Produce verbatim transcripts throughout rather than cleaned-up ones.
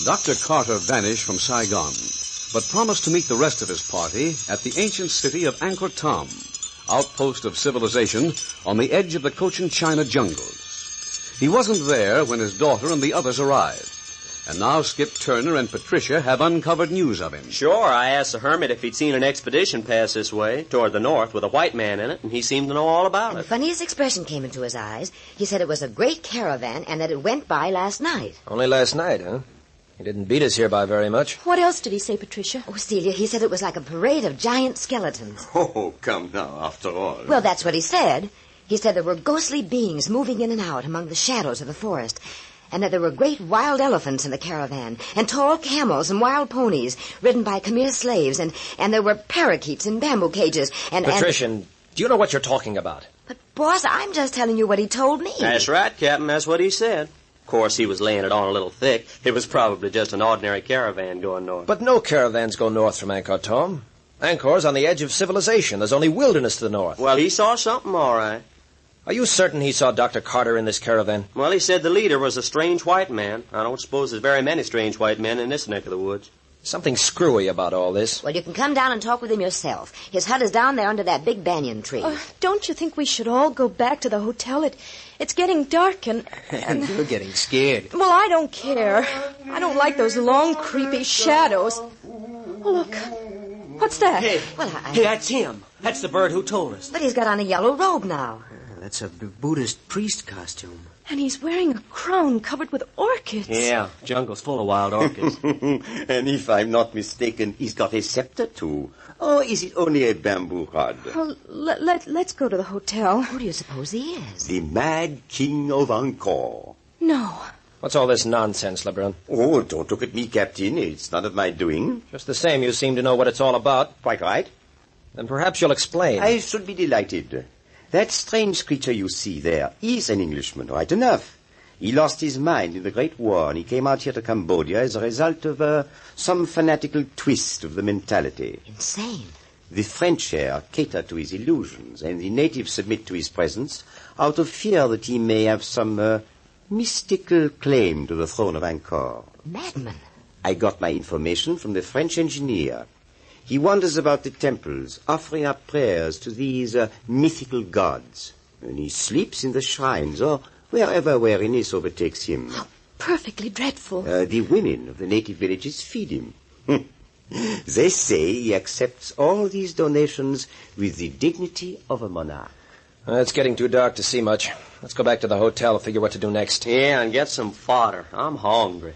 Doctor Carter vanished from Saigon, but promised to meet the rest of his party at the ancient city of Angkor Thom, outpost of civilization on the edge of the Cochin China jungles. He wasn't there when his daughter and the others arrived. And now Skip Turner and Patricia have uncovered news of him. Sure, I asked the hermit if he'd seen an expedition pass this way, toward the north, with a white man in it, and he seemed to know all about The it. funniest expression came into his eyes. He said it was a great caravan and that it went by last night. Only last night, huh? He didn't beat us here by very much. What else did he say, Patricia? Oh, Celia, he said it was like a parade of giant skeletons. Oh, come now, after all. Well, that's what he said. He said there were ghostly beings moving in and out among the shadows of the forest, and that there were great wild elephants in the caravan, and tall camels and wild ponies ridden by Khmer slaves, and, and there were parakeets in bamboo cages, and... Patricia, and... do you know what you're talking about? But, boss, I'm just telling you what he told me. That's right, Captain, that's what he said. Of course, he was laying it on a little thick. It was probably just an ordinary caravan going north. But no caravans go north from Angkor Thom. Angkor's on the edge of civilization. There's only wilderness to the north. Well, he saw something, all right. Are you certain he saw Doctor Carter in this caravan? Well, he said the leader was a strange white man. I don't suppose there's very many strange white men in this neck of the woods. Something screwy about all this. Well, you can come down and talk with him yourself. His hut is down there under that big banyan tree. Uh, don't you think we should all go back to the hotel? It, it's getting dark and... And you're getting scared. Well, I don't care. I don't like those long, creepy shadows. Oh, look. What's that? Hey, Well, I... hey, that's him. That's the bird who told us. But he's got on a yellow robe now. That's a B- Buddhist priest costume. And he's wearing a crown covered with orchids. Yeah, jungle's full of wild orchids. And if I'm not mistaken, he's got a scepter, too. Or is it only a bamboo rod? Well, let, let, let's go to the hotel. Who do you suppose he is? The Mad King of Angkor. No. What's all this nonsense, LeBrun? Oh, don't look at me, Captain. It's none of my doing. Just the same, you seem to know what it's all about. Quite right. Then perhaps you'll explain. I should be delighted. That strange creature you see there is an Englishman, right enough. He lost his mind in the Great War, and he came out here to Cambodia as a result of uh, some fanatical twist of the mentality. Insane. The French here cater to his illusions, and the natives submit to his presence out of fear that he may have some uh, mystical claim to the throne of Angkor. Madman. I got my information from the French engineer. He wanders about the temples, offering up prayers to these uh, mythical gods. And he sleeps in the shrines, or wherever weariness overtakes him. How perfectly dreadful. Uh, the women of the native villages feed him. They say he accepts all these donations with the dignity of a monarch. Uh, it's getting too dark to see much. Let's go back to the hotel and figure what to do next. Yeah, and get some fodder. I'm hungry.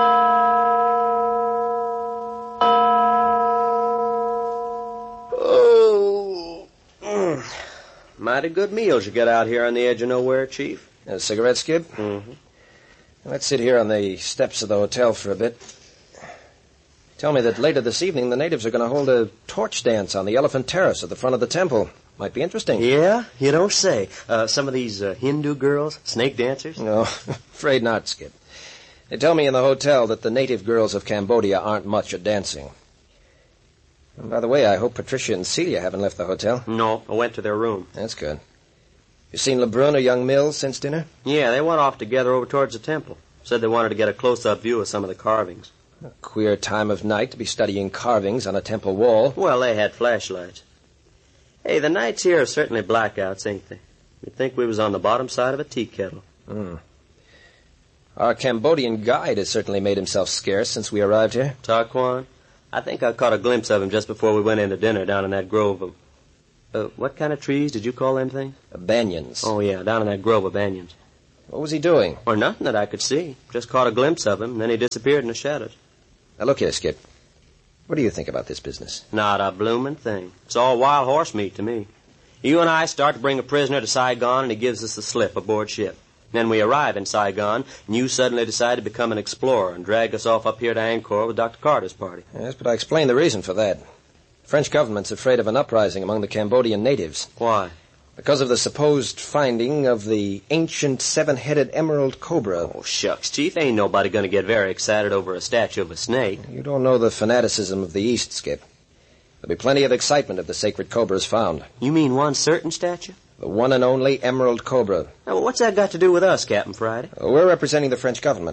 Mighty good meals you get out here on the edge of nowhere, Chief. A cigarette, Skip? Mm-hmm. Let's sit here on the steps of the hotel for a bit. Tell me that later this evening the natives are going to hold a torch dance on the Elephant Terrace at the front of the temple. Might be interesting. Yeah? You don't say. Uh, some of these uh, Hindu girls, snake dancers? No, afraid not, Skip. They tell me in the hotel that the native girls of Cambodia aren't much at dancing. And by the way, I hope Patricia and Celia haven't left the hotel. No, I went to their room. That's good. You seen LeBrun or young Mills since dinner? Yeah, they went off together over towards the temple. Said they wanted to get a close-up view of some of the carvings. A queer time of night to be studying carvings on a temple wall. Well, they had flashlights. Hey, the nights here are certainly blackouts, ain't they? You'd think we was on the bottom side of a tea kettle. Hmm. Our Cambodian guide has certainly made himself scarce since we arrived here. Tarquan? I think I caught a glimpse of him just before we went into dinner down in that grove of... Uh, what kind of trees did you call them things? Uh, banyans. Oh, yeah, down in that grove of banyans. What was he doing? Or nothing that I could see. Just caught a glimpse of him, and then he disappeared in the shadows. Now, look here, Skip. What do you think about this business? Not a bloomin' thing. It's all wild horse meat to me. You and I start to bring a prisoner to Saigon, and he gives us the slip aboard ship. Then we arrive in Saigon, and you suddenly decide to become an explorer and drag us off up here to Angkor with Doctor Carter's party. Yes, but I explained the reason for that. The French government's afraid of an uprising among the Cambodian natives. Why? Because of the supposed finding of the ancient seven-headed emerald cobra. Oh, shucks, Chief. Ain't nobody going to get very excited over a statue of a snake. You don't know the fanaticism of the East, Skip. There'll be plenty of excitement if the sacred cobra is found. You mean one certain statue? The one and only emerald cobra. Now, what's that got to do with us, Captain Friday? We're representing the French government.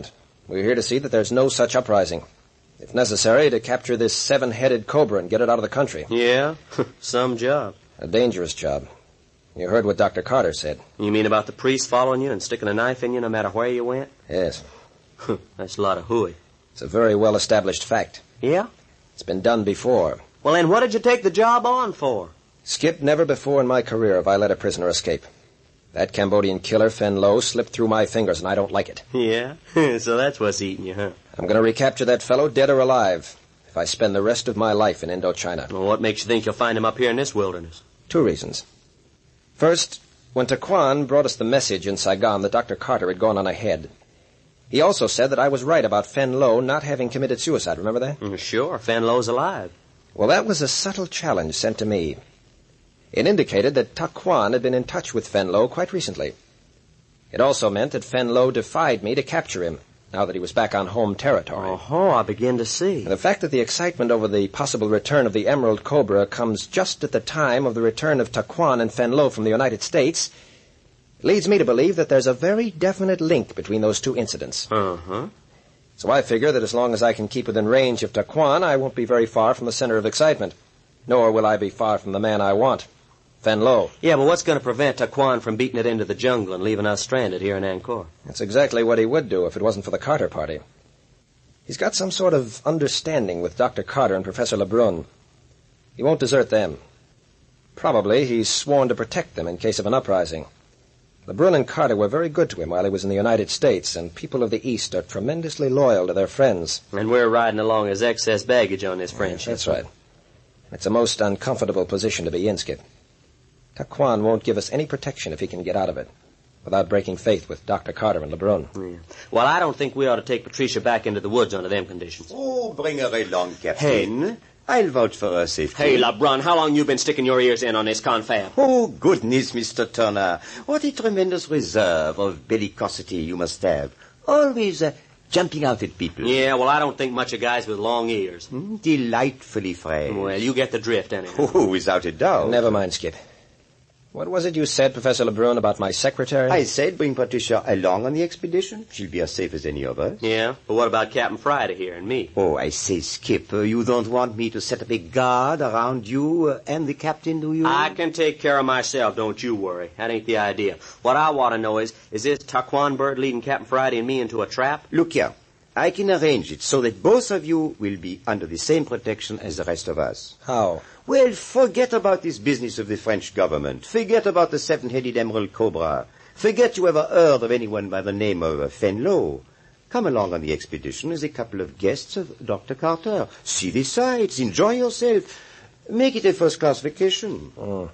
We're here to see that there's no such uprising. If necessary, to capture this seven-headed cobra and get it out of the country. Yeah? Some job. A dangerous job. You heard what Doctor Carter said. You mean about the priest following you and sticking a knife in you no matter where you went? Yes. That's a lot of hooey. It's a very well-established fact. Yeah? It's been done before. Well, then what did you take the job on for? Skip, never before in my career have I let a prisoner escape. That Cambodian killer, Fen Lo, slipped through my fingers, and I don't like it. Yeah? So that's what's eating you, huh? I'm going to recapture that fellow, dead or alive, if I spend the rest of my life in Indochina. Well, what makes you think you'll find him up here in this wilderness? Two reasons. First, when Taquan brought us the message in Saigon that Doctor Carter had gone on ahead, he also said that I was right about Fen Lo not having committed suicide. Remember that? Mm, sure. Fen Lo's alive. Well, that was a subtle challenge sent to me. It indicated that Taquan had been in touch with Fen Lo quite recently. It also meant that Fen Lo defied me to capture him, now that he was back on home territory. Oh, I begin to see. And the fact that the excitement over the possible return of the Emerald Cobra comes just at the time of the return of Taquan and Fen Lo from the United States leads me to believe that there's a very definite link between those two incidents. Uh-huh. So I figure that as long as I can keep within range of Taquan, I won't be very far from the center of excitement. Nor will I be far from the man I want, Fen Lo. Yeah, but what's going to prevent Taquan from beating it into the jungle and leaving us stranded here in Angkor? That's exactly what he would do if it wasn't for the Carter party. He's got some sort of understanding with Doctor Carter and Professor Lebrun. He won't desert them. Probably he's sworn to protect them in case of an uprising. Lebrun and Carter were very good to him while he was in the United States, and people of the East are tremendously loyal to their friends. And we're riding along as excess baggage on this friendship. Yes, that's right. It's a most uncomfortable position to be in, Skip. Taquan won't give us any protection if he can get out of it, without breaking faith with Doctor Carter and Lebrun. Yeah. Well, I don't think we ought to take Patricia back into the woods under them conditions. Oh, bring her along, Captain. Hey. I'll vouch for her safety. Hey, Lebrun, how long you been sticking your ears in on this confab? Oh, goodness, Mister Turner. What a tremendous reserve of bellicosity you must have. Always uh, jumping out at people. Yeah, well, I don't think much of guys with long ears. Mm, delightfully fresh. Well, you get the drift, anyway. Oh, without a doubt. Never mind, Skip. What was it you said, Professor Lebrun, about my secretary? I said bring Patricia along on the expedition. She'll be as safe as any of us. Yeah? But what about Captain Friday here and me? Oh, I say, Skip, uh, you don't want me to set up a guard around you uh, and the captain, do you? I can take care of myself, don't you worry. That ain't the idea. What I want to know is, is this Taquan bird leading Captain Friday and me into a trap? Look here. I can arrange it so that both of you will be under the same protection as the rest of us. How? Well, forget about this business of the French government. Forget about the seven-headed emerald cobra. Forget you ever heard of anyone by the name of Fen Lo. Come along on the expedition as a couple of guests of Doctor Carter. See the sights. Enjoy yourself. Make it a first-class vacation. Oh.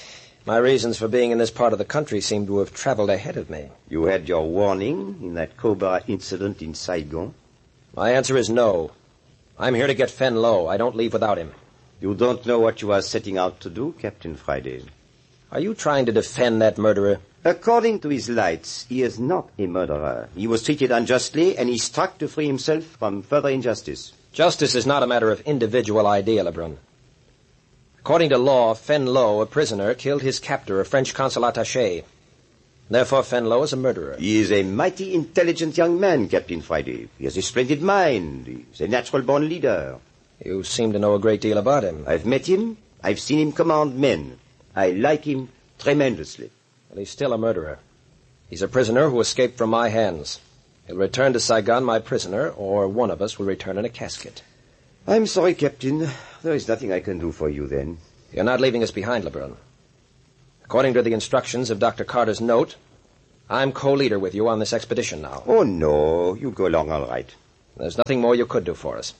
My reasons for being in this part of the country seem to have traveled ahead of me. You had your warning in that cobra incident in Saigon? My answer is no. I'm here to get Fen Lo. I don't leave without him. You don't know what you are setting out to do, Captain Friday. Are you trying to defend that murderer? According to his lights, he is not a murderer. He was treated unjustly, and he struck to free himself from further injustice. Justice is not a matter of individual idea, Lebrun. According to law, Fen Lo, a prisoner, killed his captor, a French consul attaché. Therefore, Fen Lo is a murderer. He is a mighty intelligent young man, Captain Friday. He has a splendid mind. He's a natural-born leader. You seem to know a great deal about him. I've met him. I've seen him command men. I like him tremendously. Well, he's still a murderer. He's a prisoner who escaped from my hands. He'll return to Saigon my prisoner, or one of us will return in a casket. I'm sorry, Captain. There is nothing I can do for you, then. You're not leaving us behind, Lebrun. According to the instructions of Doctor Carter's note, I'm co-leader with you on this expedition now. Oh, no. You go along all right. There's nothing more you could do for us.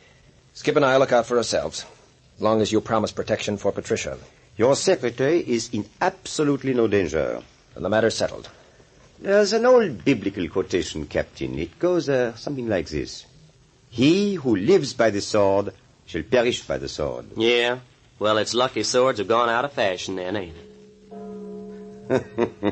Skip and I look out for ourselves, as long as you promise protection for Patricia. Your secretary is in absolutely no danger. And the matter's settled. There's an old biblical quotation, Captain. It goes uh, something like this. He who lives by the sword shall perish by the sword. Yeah. Well, it's lucky swords have gone out of fashion then, ain't it?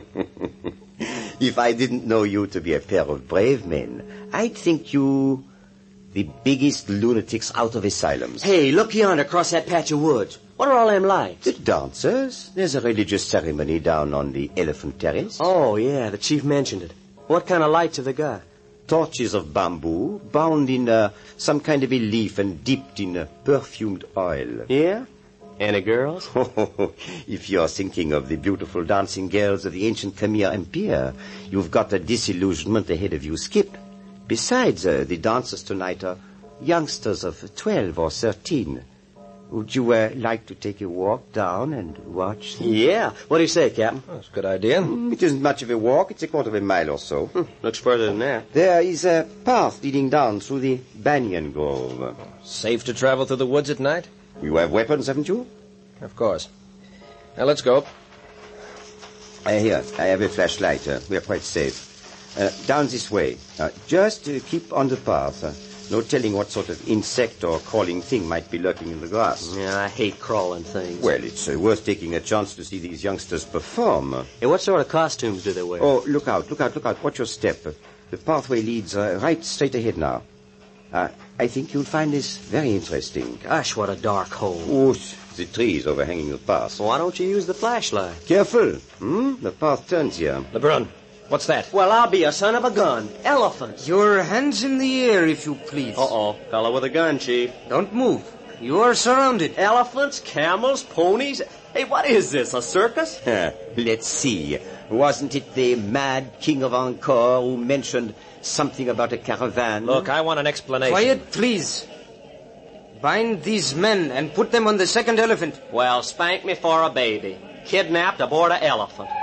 If I didn't know you to be a pair of brave men, I'd think you the biggest lunatics out of asylums. Hey, look yonder across that patch of woods. What are all them lights? The dancers. There's a religious ceremony down on the Elephant Terrace. Oh, yeah, the chief mentioned it. What kind of lights have they got? torches of bamboo bound in uh, some kind of a leaf and dipped in uh, perfumed oil. Yeah? Any girls? If you're thinking of the beautiful dancing girls of the ancient Khmer Empire, you've got a disillusionment ahead of you, Skip. Besides, uh, the dancers tonight are youngsters of twelve or thirteen. Would you uh, like to take a walk down and watch them? Yeah. What do you say, Captain? That's a good idea. Mm, it isn't much of a walk. It's a quarter of a mile or so. Hmm, looks further than that. There is a path leading down through the banyan grove. Safe to travel through the woods at night? You have weapons, haven't you? Of course. Now, let's go. Uh, here, I have a flashlight. Uh, we are quite safe. Uh, down this way. Uh, just uh, keep on the path. Uh, no telling what sort of insect or crawling thing might be lurking in the grass. Yeah, I hate crawling things. Well, it's uh, worth taking a chance to see these youngsters perform. Hey, what sort of costumes do they wear? Oh, look out, look out, look out. Watch your step. The pathway leads uh, right straight ahead now. Uh, I think you'll find this very interesting. Gosh, what a dark hole. Oh, the trees overhanging the path. Why don't you use the flashlight? Careful. Hmm? The path turns here. Lebrun, what's that? Well, I'll be a son of a gun. Elephants. Your hands in the air, if you please. Uh-oh. Fellow with a gun, Chief. Don't move. You are surrounded. Elephants, camels, ponies. Hey, what is this, a circus? Let's see. Wasn't it the mad king of Angkor who mentioned something about a caravan? Look, I want an explanation. Quiet, please. Bind these men and put them on the second elephant. Well, spank me for a baby. Kidnapped aboard an elephant.